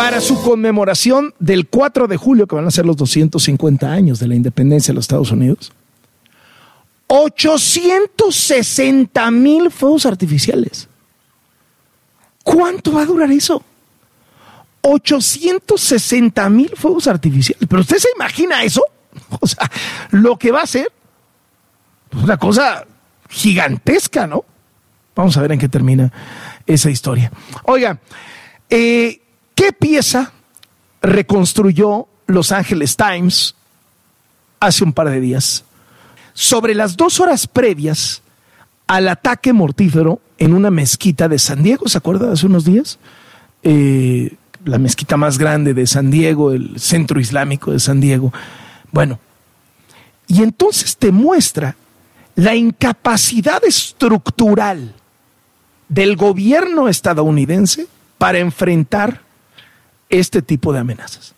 para su conmemoración del 4 de julio, que van a ser los 250 años de la independencia de los Estados Unidos, 860,000 fuegos artificiales. ¿Cuánto va a durar eso? 860,000 fuegos artificiales. ¿Pero usted se imagina eso? O sea, lo que va a ser una cosa gigantesca, ¿no? Vamos a ver en qué termina esa historia. Oiga, ¿qué pieza reconstruyó Los Angeles Times hace un par de días? Sobre las 2 horas previas al ataque mortífero en una mezquita de San Diego, ¿se acuerda? Hace unos días, la mezquita más grande de San Diego, el centro islámico de San Diego. Bueno, y entonces te muestra la incapacidad estructural del gobierno estadounidense para enfrentar este tipo de amenazas.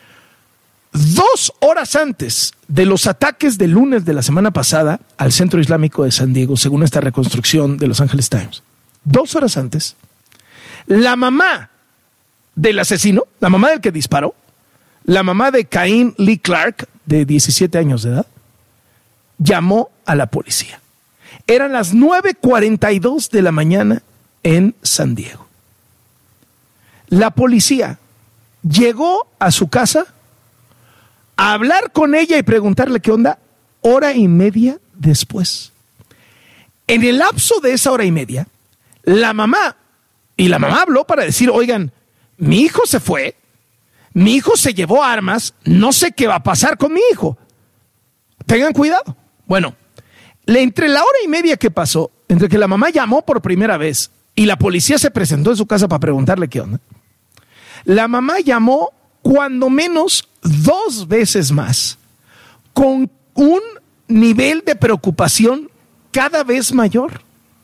2 horas antes de los ataques del lunes de la semana pasada al centro islámico de San Diego, según esta reconstrucción de Los Angeles Times, 2 horas antes, la mamá del asesino, la mamá del que disparó, la mamá de Cain Lee Clark, de 17 años de edad, llamó a la policía. Eran las 9:42 de la mañana en San Diego. La policía llegó a su casa a hablar con ella y preguntarle qué onda, 1:30 después. En el lapso de esa 1:30, la mamá habló para decir, oigan, mi hijo se fue, mi hijo se llevó armas, no sé qué va a pasar con mi hijo. Tengan cuidado. Bueno, entre la 1:30 que pasó, entre que la mamá llamó por primera vez y la policía se presentó en su casa para preguntarle qué onda, la mamá llamó cuando menos 2 veces más, con un nivel de preocupación cada vez mayor.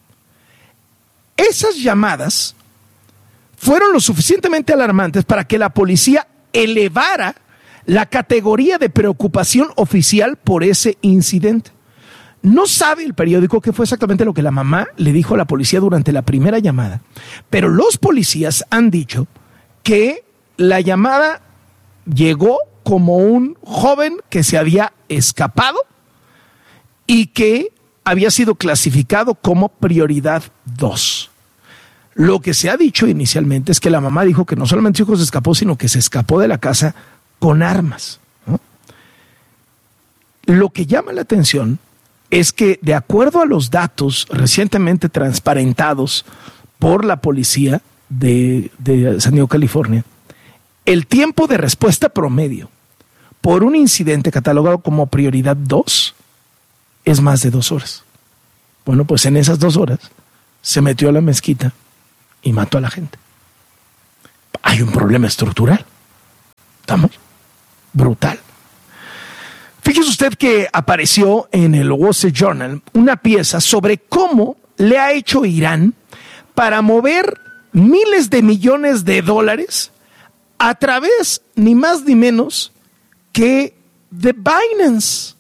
Esas llamadas fueron lo suficientemente alarmantes para que la policía elevara la categoría de preocupación oficial por ese incidente. No sabe el periódico qué fue exactamente lo que la mamá le dijo a la policía durante la primera llamada, pero los policías han dicho que la llamada llegó como un joven que se había escapado y que había sido clasificado como prioridad 2. Lo que se ha dicho inicialmente es que la mamá dijo que no solamente su hijo se escapó, sino que se escapó de la casa con armas, ¿no? Lo que llama la atención es que, de acuerdo a los datos recientemente transparentados por la policía de San Diego, California, el tiempo de respuesta promedio por un incidente catalogado como prioridad 2 es más de 2 horas. Bueno, pues en esas 2 horas se metió a la mezquita y mató a la gente. Hay un problema estructural. ¿Estamos? Brutal. Fíjese usted que apareció en el Wall Street Journal una pieza sobre cómo le ha hecho Irán para mover miles de millones de dólares a través, ni más ni menos, que de Binance.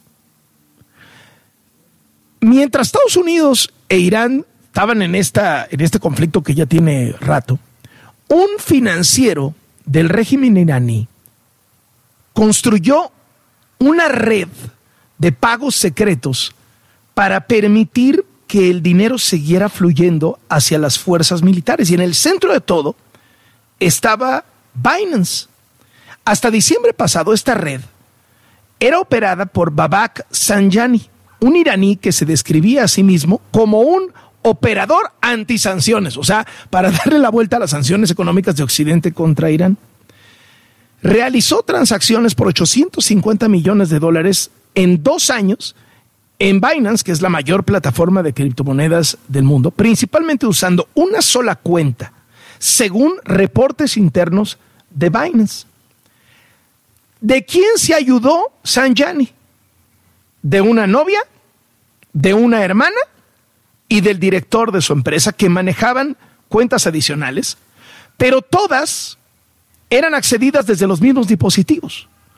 Mientras Estados Unidos e Irán estaban en este conflicto que ya tiene rato, un financiero del régimen iraní construyó una red de pagos secretos para permitir que el dinero siguiera fluyendo hacia las fuerzas militares. Y en el centro de todo estaba Binance. Hasta diciembre pasado, esta red era operada por Babak Sanjani, un iraní que se describía a sí mismo como un operador antisanciones, o sea, para darle la vuelta a las sanciones económicas de Occidente contra Irán. Realizó transacciones por $850 millones en 2 años en Binance, que es la mayor plataforma de criptomonedas del mundo, principalmente usando una sola cuenta, según reportes internos de Binance. ¿De quién se ayudó Sanjani? De una novia, de una hermana y del director de su empresa, que manejaban cuentas adicionales, pero todas eran accedidas desde los mismos dispositivos.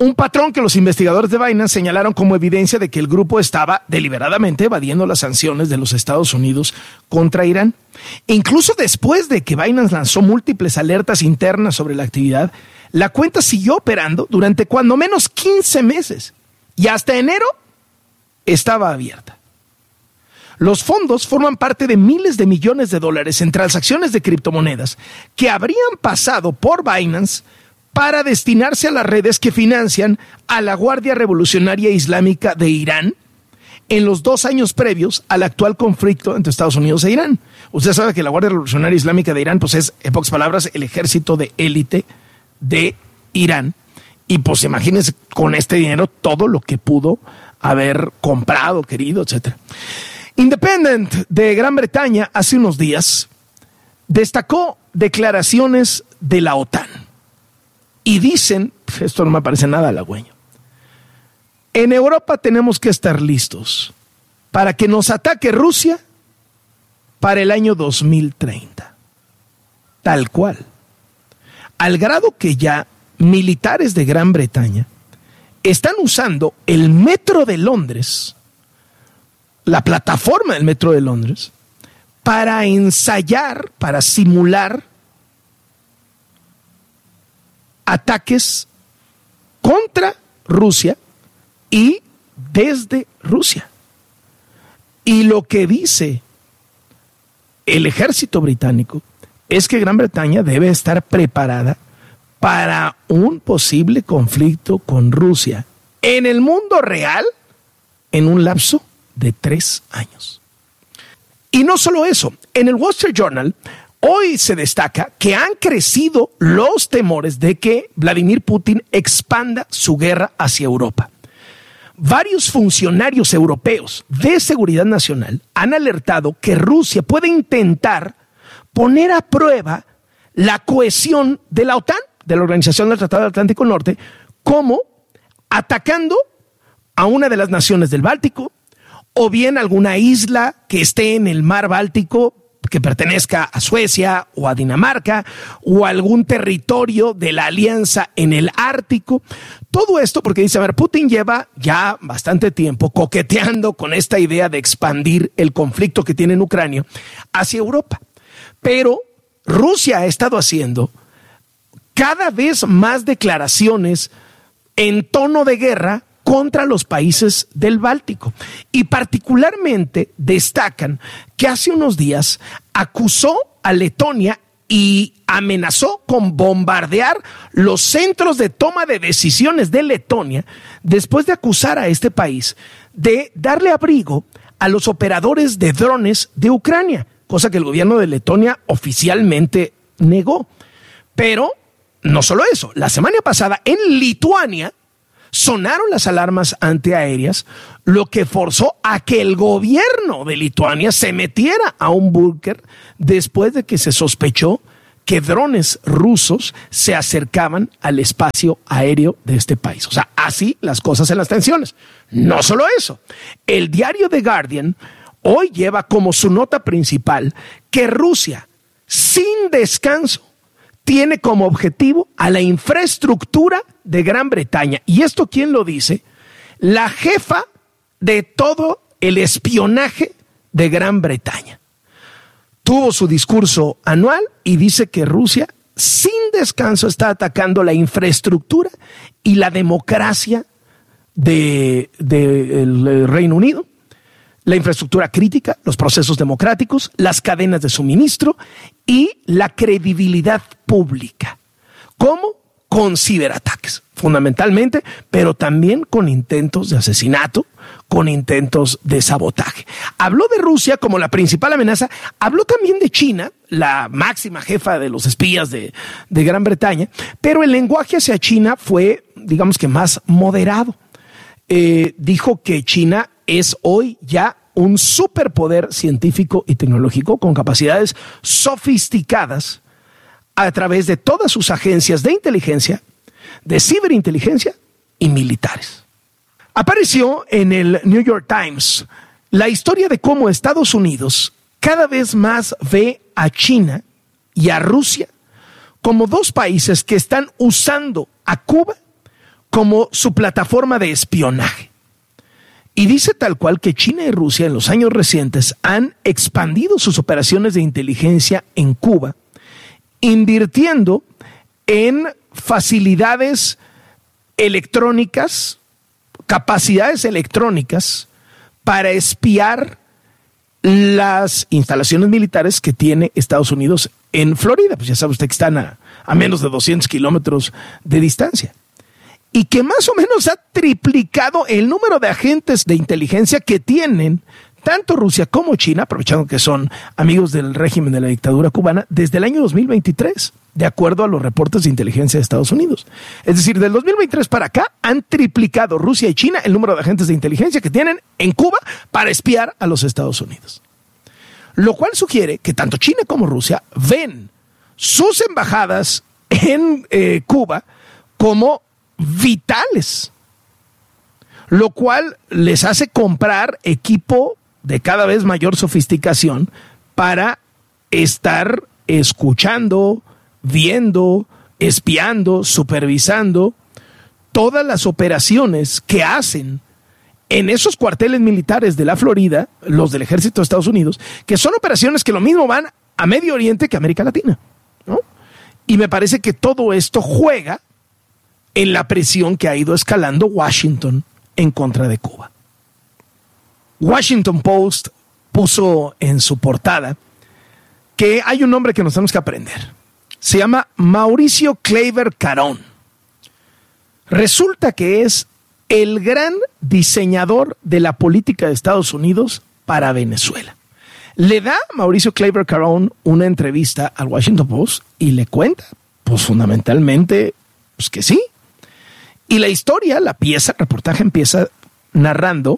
Un patrón que los investigadores de Binance señalaron como evidencia de que el grupo estaba deliberadamente evadiendo las sanciones de los Estados Unidos contra Irán. Incluso después de que Binance lanzó múltiples alertas internas sobre la actividad, la cuenta siguió operando durante cuando menos 15 meses y hasta enero estaba abierta. Los fondos forman parte de miles de millones de dólares en transacciones de criptomonedas que habrían pasado por Binance para destinarse a las redes que financian a la Guardia Revolucionaria Islámica de Irán en los 2 años previos al actual conflicto entre Estados Unidos e Irán. Usted sabe que la Guardia Revolucionaria Islámica de Irán pues es, en pocas palabras, el ejército de élite de Irán. Y pues imagínense con este dinero todo lo que pudo haber comprado, querido, etc. Independent de Gran Bretaña hace unos días destacó declaraciones de la OTAN. Y dicen, esto no me parece nada halagüeño, en Europa tenemos que estar listos para que nos ataque Rusia para el año 2030. Tal cual. Al grado que ya militares de Gran Bretaña están usando el metro de Londres, la plataforma del metro de Londres, para ensayar, para simular ataques contra Rusia y desde Rusia. Y lo que dice el ejército británico es que Gran Bretaña debe estar preparada para un posible conflicto con Rusia en el mundo real en un lapso de 3 años. Y no solo eso, en el Wall Street Journal hoy se destaca que han crecido los temores de que Vladimir Putin expanda su guerra hacia Europa. Varios funcionarios europeos de seguridad nacional han alertado que Rusia puede intentar poner a prueba la cohesión de la OTAN, de la Organización del Tratado del Atlántico Norte, como atacando a una de las naciones del Báltico, o bien alguna isla que esté en el mar Báltico, que pertenezca a Suecia o a Dinamarca, o algún territorio de la alianza en el Ártico. Todo esto porque dice, a ver, Putin lleva ya bastante tiempo coqueteando con esta idea de expandir el conflicto que tiene en Ucrania hacia Europa. Pero Rusia ha estado haciendo cada vez más declaraciones en tono de guerra contra los países del Báltico. Y particularmente destacan que hace unos días acusó a Letonia y amenazó con bombardear los centros de toma de decisiones de Letonia después de acusar a este país de darle abrigo a los operadores de drones de Ucrania, cosa que el gobierno de Letonia oficialmente negó. Pero no solo eso, la semana pasada en Lituania sonaron las alarmas antiaéreas, lo que forzó a que el gobierno de Lituania se metiera a un búnker después de que se sospechó que drones rusos se acercaban al espacio aéreo de este país. O sea, así las cosas en las tensiones. No solo eso, el diario The Guardian hoy lleva como su nota principal que Rusia, sin descanso, tiene como objetivo a la infraestructura de Gran Bretaña. ¿Y esto quién lo dice? La jefa de todo el espionaje de Gran Bretaña. Tuvo su discurso anual y dice que Rusia, sin descanso, está atacando la infraestructura y la democracia del Reino Unido, la infraestructura crítica, los procesos democráticos, las cadenas de suministro y la credibilidad pública. ¿Cómo? Con ciberataques, fundamentalmente, pero también con intentos de asesinato, con intentos de sabotaje. Habló de Rusia como la principal amenaza, habló también de China, la máxima jefa de los espías de Gran Bretaña, pero el lenguaje hacia China fue, digamos que más moderado. Dijo que China es hoy ya un superpoder científico y tecnológico con capacidades sofisticadas a través de todas sus agencias de inteligencia, de ciberinteligencia y militares. Apareció en el New York Times la historia de cómo Estados Unidos cada vez más ve a China y a Rusia como dos países que están usando a Cuba como su plataforma de espionaje. Y dice tal cual que China y Rusia en los años recientes han expandido sus operaciones de inteligencia en Cuba, invirtiendo en facilidades electrónicas, capacidades electrónicas para espiar las instalaciones militares que tiene Estados Unidos en Florida. Pues ya sabe usted que están a menos de 200 kilómetros de distancia. Y que más o menos ha triplicado el número de agentes de inteligencia que tienen tanto Rusia como China, aprovechando que son amigos del régimen de la dictadura cubana, desde el año 2023, de acuerdo a los reportes de inteligencia de Estados Unidos. Es decir, del 2023 para acá han triplicado Rusia y China el número de agentes de inteligencia que tienen en Cuba para espiar a los Estados Unidos. Lo cual sugiere que tanto China como Rusia ven sus embajadas en Cuba como vitales, lo cual les hace comprar equipo de cada vez mayor sofisticación para estar escuchando, viendo, espiando, supervisando todas las operaciones que hacen en esos cuarteles militares de la Florida, los del ejército de Estados Unidos, que son operaciones que lo mismo van a Medio Oriente que a América Latina, ¿no? Y me parece que todo esto juega en la presión que ha ido escalando Washington en contra de Cuba. Washington Post puso en su portada que hay un nombre que nos tenemos que aprender. Se llama Mauricio Kleiber Carón. Resulta que es el gran diseñador de la política de Estados Unidos para Venezuela. Le da Mauricio Kleiber Carón una entrevista al Washington Post y le cuenta, pues fundamentalmente, pues que sí. Y la historia, la pieza, el reportaje empieza narrando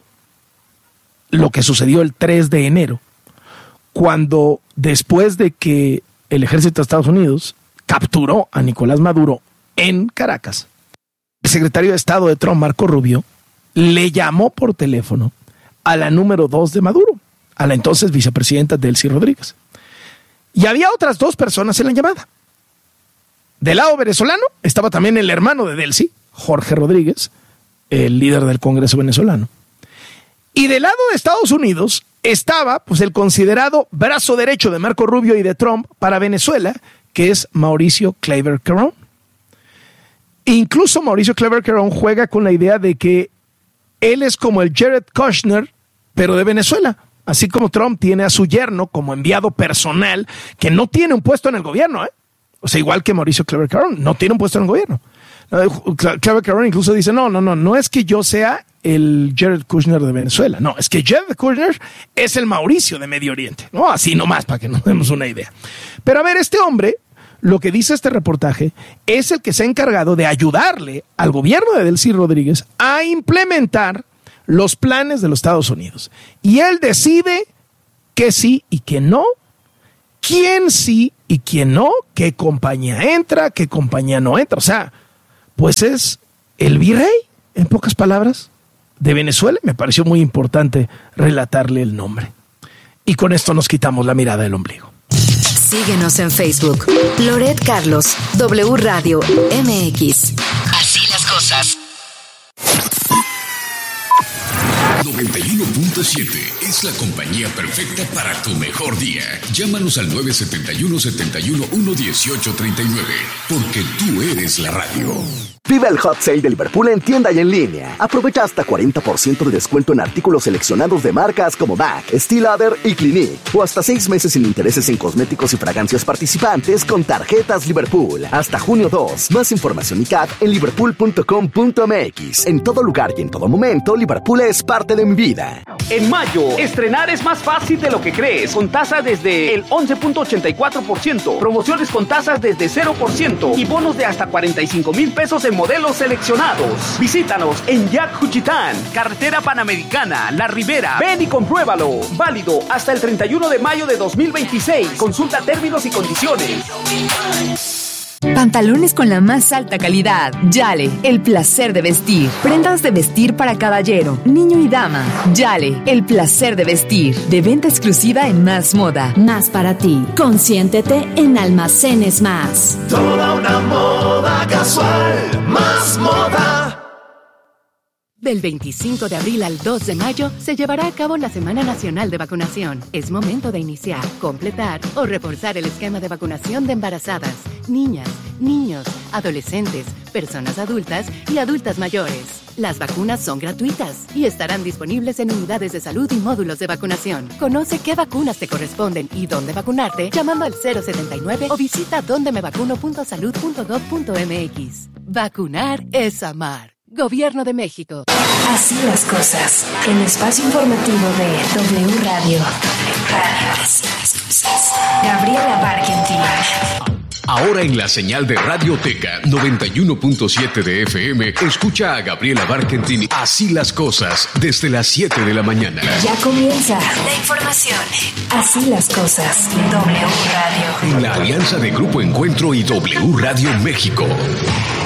lo que sucedió el 3 de enero, cuando después de que el ejército de Estados Unidos capturó a Nicolás Maduro en Caracas, el secretario de Estado de Trump, Marco Rubio, le llamó por teléfono a la número 2 de Maduro, a la entonces vicepresidenta Delcy Rodríguez. Y había otras 2 personas en la llamada. Del lado venezolano estaba también el hermano de Delcy, Jorge Rodríguez, el líder del Congreso venezolano. Y del lado de Estados Unidos estaba pues el considerado brazo derecho de Marco Rubio y de Trump para Venezuela, que es Mauricio Kleiber Carón. Incluso Mauricio Kleiber Carón juega con la idea de que él es como el Jared Kushner, pero de Venezuela. Así como Trump tiene a su yerno como enviado personal, que no tiene un puesto en el gobierno, ¿eh? O sea, igual que Mauricio Kleiber Carón, no tiene un puesto en el gobierno. Kleiber Carón incluso dice, no es que yo sea el Jared Kushner de Venezuela, no, es que Jared Kushner es el Mauricio de Medio Oriente, ¿no? Así nomás, para que nos demos una idea. Pero a ver, este hombre, lo que dice este reportaje, es el que se ha encargado de ayudarle al gobierno de Delcy Rodríguez a implementar los planes de los Estados Unidos. Y él decide que sí y que no, quién sí y quién no, qué compañía entra, qué compañía no entra. O sea, pues es el virrey, en pocas palabras, de Venezuela. Me pareció muy importante relatarle el nombre. Y con esto nos quitamos la mirada del ombligo. Síguenos en Facebook. Loret Carlos, W Radio MX. Así las cosas. 91.7 es la compañía perfecta para tu mejor día. Llámanos al 971-711-1839, porque tú eres la radio. Vive el Hot Sale de Liverpool en tienda y en línea. Aprovecha hasta 40% de descuento en artículos seleccionados de marcas como MAC, Steel Lauder y Clinique. O hasta 6 meses sin intereses en cosméticos y fragancias participantes con tarjetas Liverpool. Hasta junio 2. Más información y CAT en liverpool.com.mx. En todo lugar y en todo momento, Liverpool es parte de mi vida. En mayo, estrenar es más fácil de lo que crees. Con tasas desde el 11.84%. Promociones con tasas desde 0%. Y bonos de hasta 45,000 pesos en modelos seleccionados. Visítanos en Jack Juchitán, Carretera Panamericana, La Ribera. Ven y compruébalo. Válido hasta el 31 de mayo de 2026. Consulta términos y condiciones. Pantalones con la más alta calidad. Yale, el placer de vestir. Prendas de vestir para caballero, niño y dama. Yale, el placer de vestir. De venta exclusiva en Más Moda. Más para ti. Consiéntete en Almacenes Más. Toda una moda casual. Más Moda. Del 25 de abril al 2 de mayo se llevará a cabo la Semana Nacional de Vacunación. Es momento de iniciar, completar o reforzar el esquema de vacunación de embarazadas, niñas, niños, adolescentes, personas adultas y adultas mayores. Las vacunas son gratuitas y estarán disponibles en unidades de salud y módulos de vacunación. Conoce qué vacunas te corresponden y dónde vacunarte llamando al 079 o visita dondemevacuno.salud.gov.mx. Vacunar es amar. Gobierno de México. Así las cosas. El espacio informativo de W Radio. Así las cosas. Gabriela Barkentin. Ahora en la señal de Radioteca 91.7 de FM, escucha a Gabriela Barkentin Así las cosas desde las 7 de la mañana. Ya comienza la información. Así las cosas. W Radio. En la alianza de Grupo Encuentro y W Radio México.